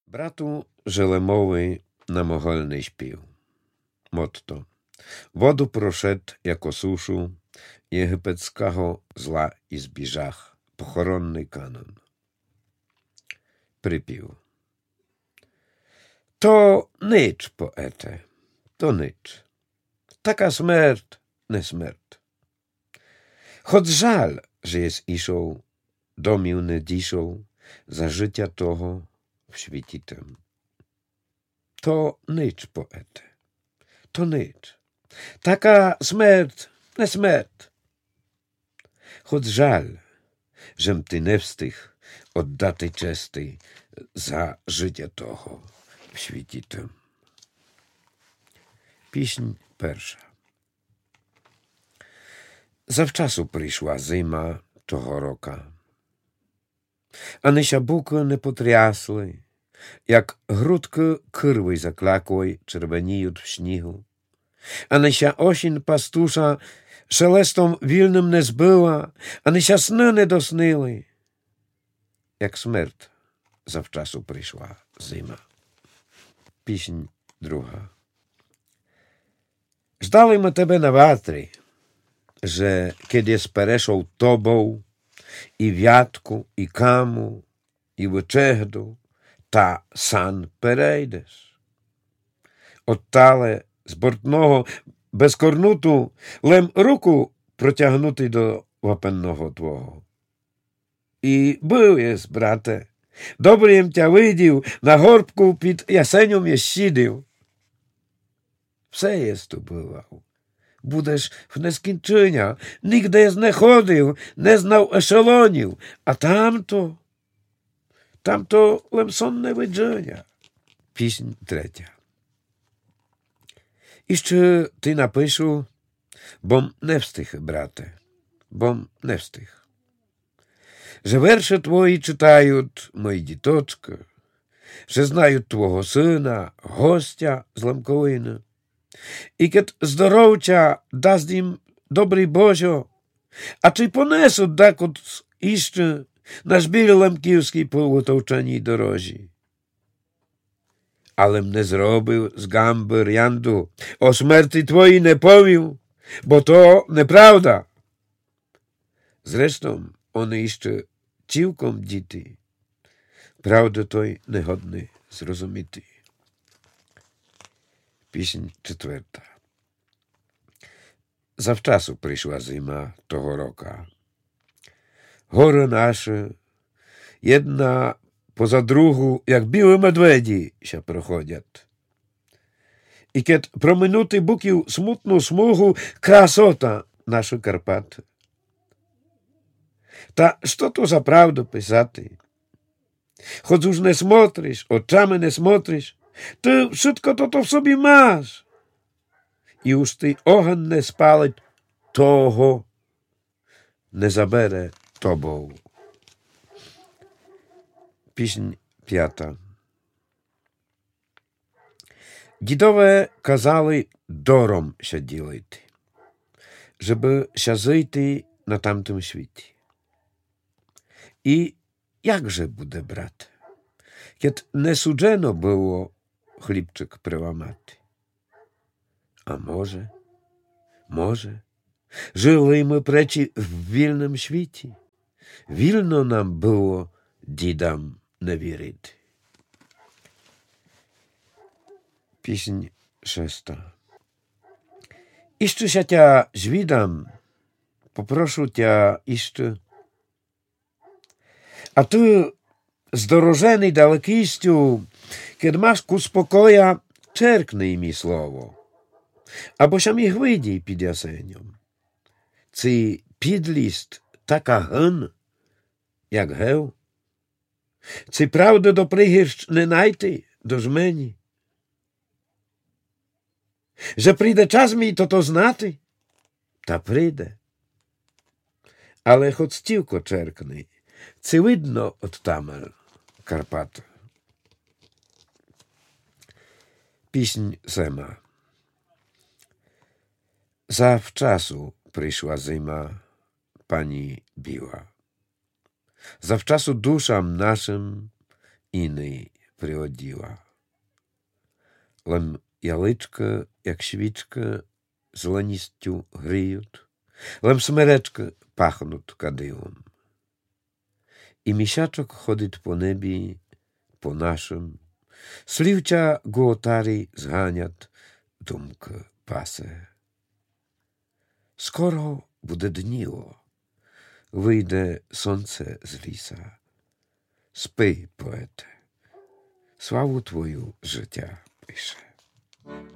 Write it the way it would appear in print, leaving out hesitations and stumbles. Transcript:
Bratu Żelemowy na mogolny śpił. Motto. Wodu proszedł jako suszu, єгипетського зла і збіжах. Похоронний канон. Припів. То nicz, poete, to nicz. Taka смерть, не смерть. Choć żal, że jest ішов, домів не дійшов, за життя того в світі тим. То nicz, poete, to nicz. Taka смерть, не смерть. Choć żal, żem ty не встиг odдати чести за життя того в світі тим. Піснь перша. Завчасу прийшла зима того рока. А нещабуки не потрясли, як грудки кирви закляклої червоніють в снігу. А неща осінь пастуша шелестом вільним не збила, а неща сни не доснили. Як смерть завчасу прийшла зима. Піснь друга. Ждали ми тебе на ватрі, że kiedy spereszą tobą i wiatku, i kamu, i wyczechdu, ta san perejdziesz. Ottale z bортного, без корнуту, лем руку протягнути до вапенного твого. І був єс, брате, добрим тя видів, на горбку під ясенем єс сидів. Все єс tu бував. Будеш в нескінчення, нігде не ходив, не знав ешелонів, а тамто лемсонне видження. Піснь третя. І ще ти напишу, бом не встиг, брате, бом не встиг. Że верші твої читають мої діточки, że знають твого сина, гостя з Лемковини. І кет здоровча дасть їм добрий Божо, а чи понесуть декот іще на жбіль лемківській полутовчаній дорожі. Алем не зробив з гамби рянду, о смерті твоїй не повів, бо то неправда. Зрештом, вони іще цілком діти, правда той негодний зрозуміти. Піснь четверта. Завчасу прийшла зима того рока. Гори наші, jedna поза другу, як білі медведі, ся проходять. І кет проминути буків смутну смугу красота нашої Карпати. Та що то за правду писати? Хоч уж не смотриш, очами не смотриш, ти wszystko to w sobie masz. I już ty ogień nie spalić, того не забере тобою. Піснь п'ята. Дідове казали дором ся ділити, żeby ся жити на тамтym світі. І як же буде, брат? Кет не суджено було хлібчик приламати. А може, жили ми пречі в вільному світі. Вільно нам було дідам не вірити. Піснь шеста. Іще ся тя звідам, попрошу тя іще. А ти здорожений далекістю, кед маш ку спокоя, черкни мі слово. Або ся міг видій під ясенем. Ци підліст така гин, як гев. Ци правди до пригірщ не найти до жмені. Же прийде час мій то знати? Та прийде. Але хоч стівко черкни, це видно от тамер Карпат. Піснь сема. Zawczasu przyszła zima, pani biła. Zawczasu duszam naszym innej приоділа. Лем яличка, як свічка, зеленістю гріють, лем смеречка пахнуть кадилом. І місячок ходить по небі, по нашим, слівча гуотарі зганять, думка пасе. Скоро буде дніло, вийде сонце з ліса. Спи, поете, славу твою життя пише.